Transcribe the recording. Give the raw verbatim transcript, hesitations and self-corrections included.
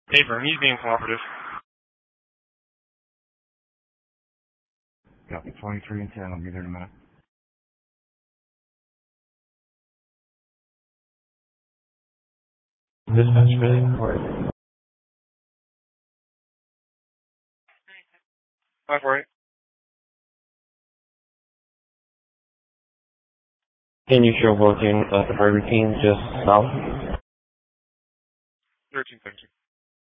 Paper, he's being cooperative. Copy, twenty-three and ten, I'll be there in a minute. Dispatch ready for it. five four eight. Can you show working uh, the Burger King just south? thirteen thirteen.